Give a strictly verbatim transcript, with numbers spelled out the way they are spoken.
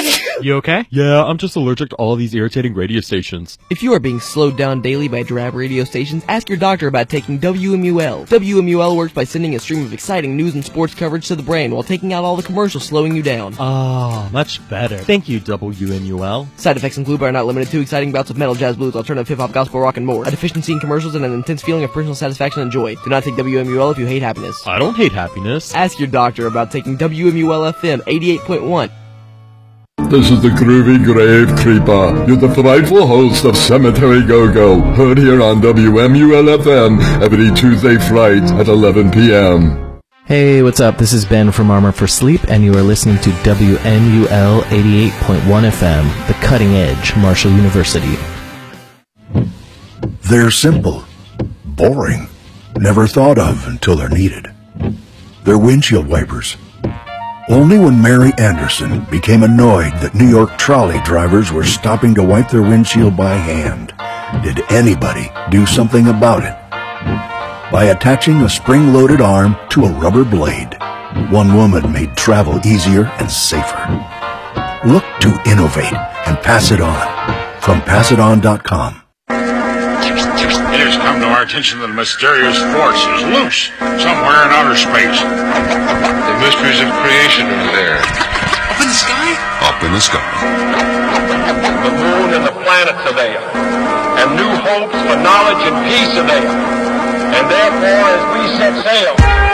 You okay? Yeah, I'm just allergic to all of these irritating radio stations. If you are being slowed down daily by drab radio stations, ask your doctor about taking W M U L. W M U L works by sending a stream of exciting news and sports coverage to the brain while taking out all the commercials slowing you down. Ah, much better. Thank you, W M U L. Side effects include but are not limited to exciting bouts of metal, jazz, blues, alternative, hip-hop, gospel, rock, and more. A deficiency in commercials and an intense feeling of personal satisfaction and joy. Do not take W M U L if you hate happiness. I don't hate happiness. Ask your doctor about taking W M U L F M eighty-eight point one. This is the Groovy Grave Creeper. You're the frightful host of Cemetery Go-Go, heard here on W M U L F M every Tuesday fright at eleven p.m. Hey, what's up? This is Ben from Armor for Sleep, and you are listening to W M U L eighty-eight point one F M, the cutting edge, Marshall University. They're simple, boring, never thought of until they're needed. They're windshield wipers. Only when Mary Anderson became annoyed that New York trolley drivers were stopping to wipe their windshield by hand did anybody do something about it. By attaching a spring-loaded arm to a rubber blade, one woman made travel easier and safer. Look to innovate and pass it on. From pass it on dot com. It has come to our attention that a mysterious force is loose somewhere in outer space. The mysteries of creation are there. Up in the sky? Up in the sky. The moon and the planets are there, and new hopes for knowledge and peace are there. And therefore, as we set sail